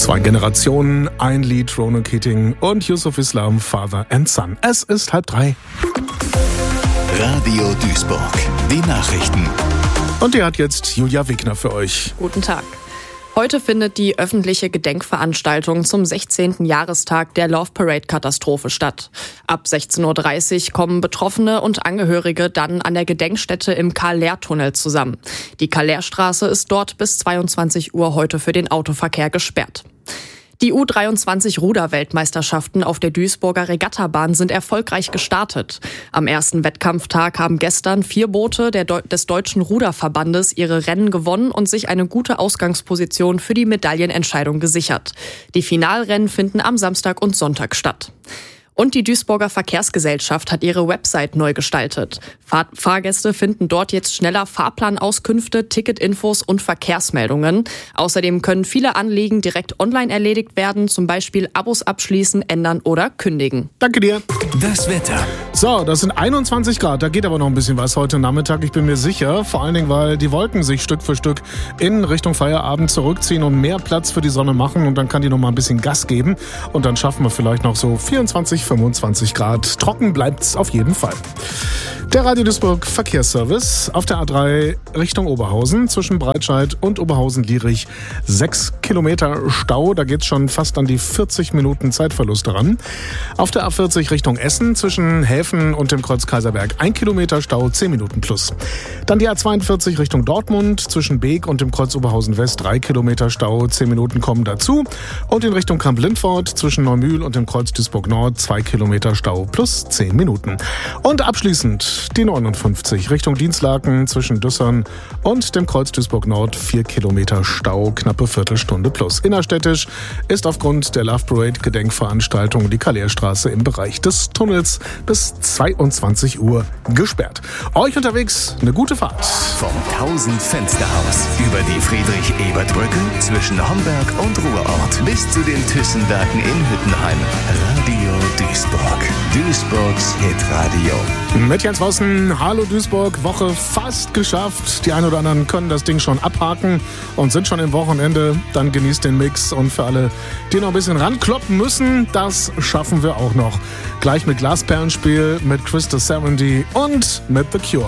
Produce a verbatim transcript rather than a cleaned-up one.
Zwei Generationen, ein Lied, Ronan Keating und Yusuf Islam, Father and Son. Es ist halb drei. Radio Duisburg, die Nachrichten. Und die hat jetzt Julia Wegner für euch. Guten Tag. Heute findet die öffentliche Gedenkveranstaltung zum sechzehnten Jahrestag der Love Parade-Katastrophe statt. Ab sechzehn Uhr dreißig kommen Betroffene und Angehörige dann an der Gedenkstätte im Karl-Lehr-Tunnel zusammen. Die Karl-Lehr-Straße ist dort bis zweiundzwanzig Uhr heute für den Autoverkehr gesperrt. Die U dreiundzwanzig Ruder-Weltmeisterschaften auf der Duisburger Regattabahn sind erfolgreich gestartet. Am ersten Wettkampftag haben gestern vier Boote der Deu- des Deutschen Ruderverbandes ihre Rennen gewonnen und sich eine gute Ausgangsposition für die Medaillenentscheidung gesichert. Die Finalrennen finden am Samstag und Sonntag statt. Und die Duisburger Verkehrsgesellschaft hat ihre Website neu gestaltet. Fahr- Fahrgäste finden dort jetzt schneller Fahrplanauskünfte, Ticketinfos und Verkehrsmeldungen. Außerdem können viele Anliegen direkt online erledigt werden, zum Beispiel Abos abschließen, ändern oder kündigen. Danke dir. Das Wetter. So, das sind einundzwanzig Grad, da geht aber noch ein bisschen was heute Nachmittag, ich bin mir sicher. Vor allen Dingen, weil die Wolken sich Stück für Stück in Richtung Feierabend zurückziehen und mehr Platz für die Sonne machen. Und dann kann die noch mal ein bisschen Gas geben. Und dann schaffen wir vielleicht noch so vierundzwanzig, fünfundzwanzig Grad. Trocken bleibt's auf jeden Fall. Der Radio Duisburg Verkehrsservice auf der A drei Richtung Oberhausen zwischen Breitscheid und Oberhausen-Lierich. Sechs Kilometer Stau, da geht's schon fast an die vierzig Minuten Zeitverlust ran. Auf der A vierzig Richtung Essen zwischen Häfen und dem Kreuz Kaiserberg. Ein Kilometer Stau, zehn Minuten plus. Dann die A zweiundvierzig Richtung Dortmund zwischen Beek und dem Kreuz Oberhausen West. Drei Kilometer Stau, zehn Minuten kommen dazu. Und in Richtung Kamp-Lindfort zwischen Neumühl und dem Kreuz Duisburg Nord. Zwei Kilometer Stau plus zehn Minuten. Und abschließend die neunundfünfzig Richtung Dienstlaken zwischen Düssern und dem Kreuz Duisburg Nord. Vier Kilometer Stau, knappe Viertelstunde plus. Innerstädtisch ist aufgrund der Love Parade Gedenkveranstaltung die Karl-Lehr-Straße im Bereich des Tunnels bis zweiundzwanzig Uhr gesperrt. Euch unterwegs eine gute Fahrt. Vom Tausend-Fensterhaus über die Friedrich-Ebert-Brücke zwischen Homberg und Ruhrort bis zu den Thyssen-Werken in Hüttenheim. Radio Duisburg. Duisburgs Hitradio. Mit Jens Vossen, hallo Duisburg, Woche fast geschafft. Die einen oder anderen können das Ding schon abhaken und sind schon im Wochenende. Dann genießt den Mix und für alle, die noch ein bisschen rankloppen müssen, das schaffen wir auch noch. Gleich mit Glasperlenspiel, mit Crystal siebzig und mit The Cure.